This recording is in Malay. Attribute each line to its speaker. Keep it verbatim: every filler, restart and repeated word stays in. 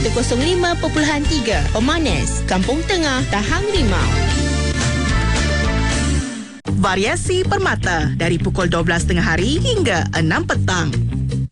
Speaker 1: seratus lima perpuluhan tiga. Pemanas, Kampung Tengah, Tahang Rimau.
Speaker 2: Variasi Permata dari pukul dua belas tengah hari hingga enam petang.